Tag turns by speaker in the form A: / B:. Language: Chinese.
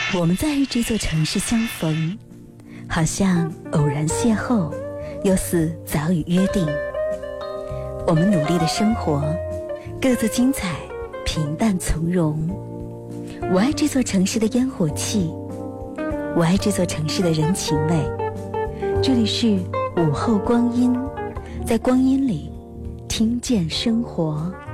A: 我们在这座城市相逢，好像偶然邂逅，又似早已约定。我们努力的生活，各自精彩，平淡从容。我爱这座城市的烟火气，我爱这座城市的人情味。这里是午后光阴，在光阴里听见生活。